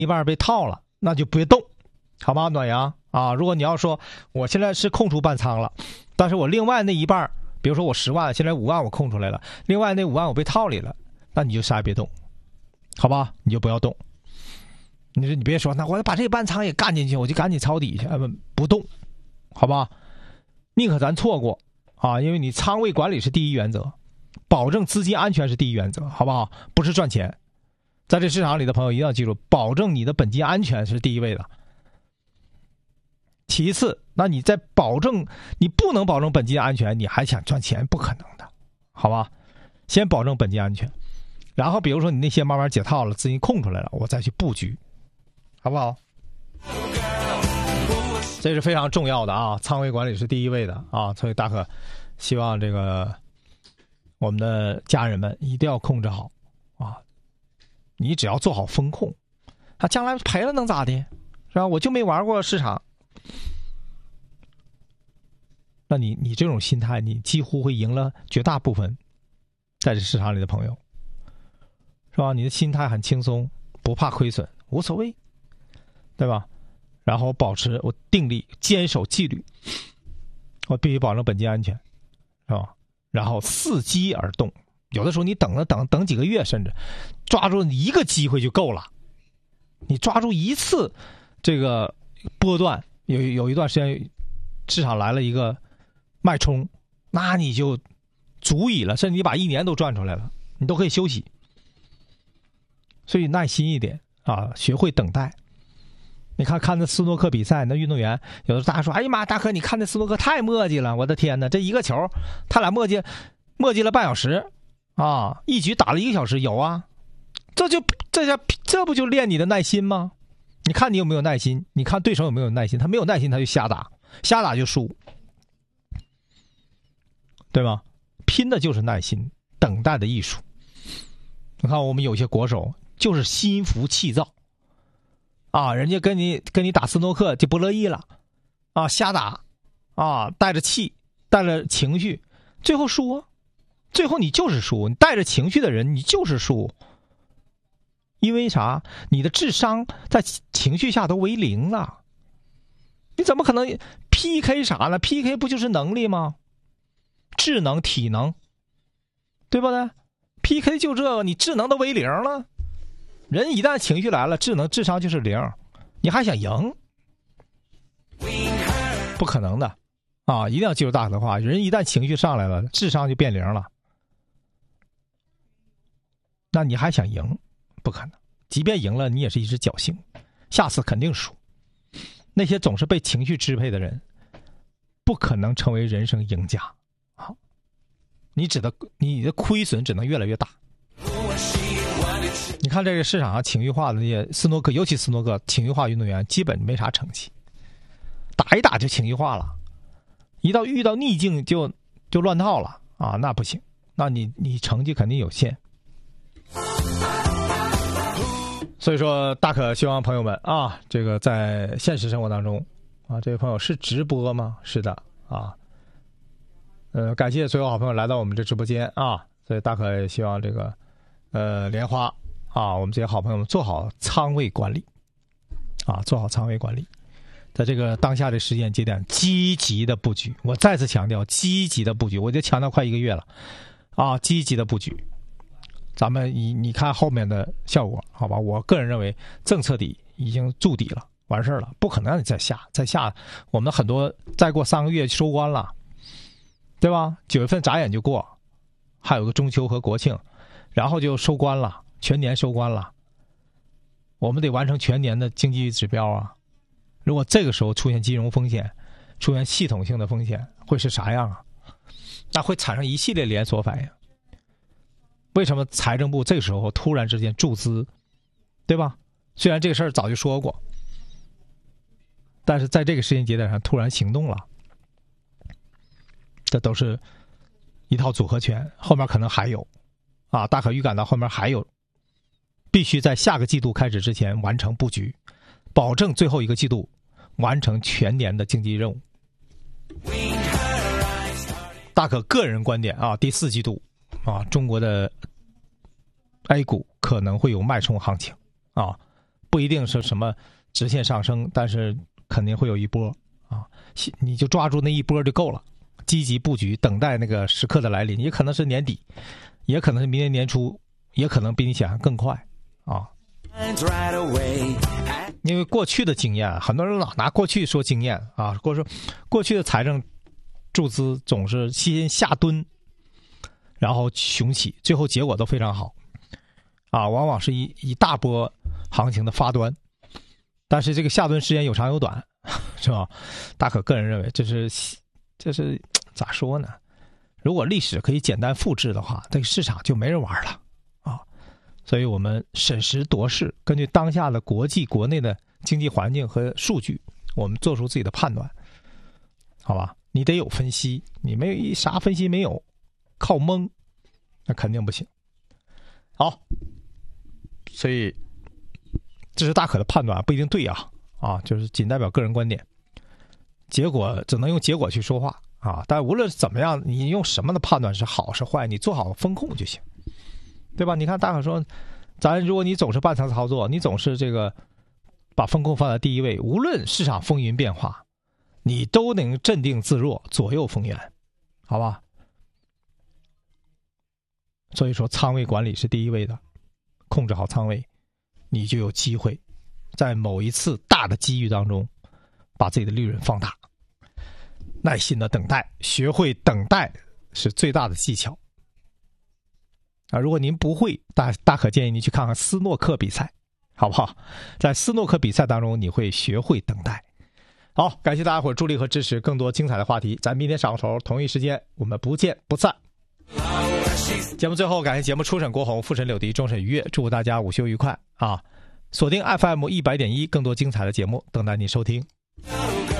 一半被套了，那就别动，好吗？暖阳啊，如果你要说我现在是空出半仓了，但是我另外那一半，比如说我10万，现在5万我空出来了，另外那5万我被套里了，那你就啥也别动，好吧？你就不要动。你说你别说，那我把这半仓也干进去，我就赶紧抄底去，不动，好吧？宁可咱错过啊，因为你仓位管理是第一原则，保证资金安全是第一原则，好不好？不是赚钱。在这市场里的朋友一定要记住，保证你的本金安全是第一位的。其次，那你在你不能保证本金安全，你还想赚钱，不可能的，好吧？先保证本金安全，然后比如说你那些慢慢解套了，资金空出来了，我再去布局，好不好？这是非常重要的啊，仓位管理是第一位的啊，所以大可希望这个我们的家人们一定要控制好啊，你只要做好风控，他将来赔了能咋的，是吧？我就没玩过市场。那你这种心态，你几乎会赢了绝大部分在这市场里的朋友，是吧？你的心态很轻松，不怕亏损，无所谓，对吧？然后保持我定力，坚守纪律，我必须保证本金安全，是吧？然后伺机而动，有的时候你等几个月，甚至抓住一个机会就够了。你抓住一次这个波段，有一段时间市场来了一个脉冲，那你就足以了，甚至你把1年都赚出来了，你都可以休息。所以耐心一点啊，学会等待。你看那斯诺克比赛，那运动员有的大家说，哎呀妈，大哥，你看那斯诺克太磨叽了，我的天哪，这一个球他俩磨叽了半小时啊，一局打了1个小时，有啊，这不就练你的耐心吗？你看你有没有耐心，你看对手有没有耐心，他没有耐心他就瞎打就输，对吗？拼的就是耐心，等待的艺术。你看我们有些国手就是心浮气躁啊，人家跟你打斯诺克就不乐意了啊，瞎打啊，带着气带着情绪，最后输啊，最后你就是输，你带着情绪的人你就是输。因为啥？你的智商在情绪下都为0了，你怎么可能 PK 啥呢？ PK 不就是能力吗？智能体能，对不对？ PK 就这个，你智能都为0了，人一旦情绪来了，智商就是0，你还想赢？不可能的啊！一定要记住大可的话，人一旦情绪上来了，智商就变0了，那你还想赢？不可能，即便赢了，你也是一只侥幸，下次肯定输。那些总是被情绪支配的人，不可能成为人生赢家。好，你的亏损只能越来越大。你看这个市场上情绪化的那些斯诺克，尤其斯诺克情绪化运动员，基本没啥成绩，打一打就情绪化了，遇到逆境就乱套了啊，那不行，那你成绩肯定有限。所以说大可希望朋友们啊，这个在现实生活当中啊，这位朋友是直播吗？是的啊，感谢所有好朋友来到我们这直播间啊，所以大可也希望这个莲花啊，我们这些好朋友们做好仓位管理啊，做好仓位管理，在这个当下的时间节点积极的布局。我再次强调积极的布局，我就强调快1个月了啊，积极的布局。咱们你看后面的效果，好吧？我个人认为政策底已经筑底了，完事儿了，不可能让你再下。我们很多再过3个月收官了，对吧？9月份眨眼就过，还有个中秋和国庆，然后就收官了，全年收官了。我们得完成全年的经济指标啊！如果这个时候出现金融风险，出现系统性的风险，会是啥样啊？那会产生一系列连锁反应。为什么财政部这个时候突然之间注资，对吧？虽然这个事儿早就说过，但是在这个时间节点上突然行动了，这都是一套组合拳，后面可能还有啊，大可预感到后面还有，必须在下个季度开始之前完成布局，保证最后1个季度完成全年的经济任务。大可个人观点啊，第4季度啊，中国的 A 股可能会有脉冲行情啊， 不一定是什么直线上升，但是肯定会有一波啊，你就抓住那一波就够了，积极布局，等待那个时刻的来临，也可能是年底，也可能是明年年初，也可能比你想象更快啊。因为过去的经验，很多人老拿过去说经验啊，或者说过去的财政注资总是先下蹲，然后雄起，最后结果都非常好啊，往往是一大波行情的发端，但是这个下蹲时间有长有短，是吧？大可个人认为这是咋说呢？如果历史可以简单复制的话，这个市场就没人玩了啊！所以我们审时度势，根据当下的国际国内的经济环境和数据，我们做出自己的判断，好吧？你得有分析，你没有啥分析没有，靠蒙，那肯定不行。好，所以这是大可的判断，不一定对啊，就是仅代表个人观点，结果只能用结果去说话啊。但无论怎么样，你用什么的判断是好是坏，你做好风控就行，对吧？你看大可说，如果你总是半层操作，你总是这个把风控放在第一位，无论市场风云变化，你都能镇定自若，左右逢源，好吧？所以说仓位管理是第一位的，控制好仓位，你就有机会在某一次大的机遇当中把自己的利润放大。耐心的等待，学会等待是最大的技巧啊！如果您不会，大可建议您去看看斯诺克比赛，好不好？在斯诺克比赛当中，你会学会等待。好，感谢大家伙助力和支持，更多精彩的话题，咱明天上午头同一时间我们不见不散。节目最后，感谢节目初审国红，复审柳迪，终审愉悦，祝大家午休愉快啊！锁定 FM 100.1，更多精彩的节目等待你收听。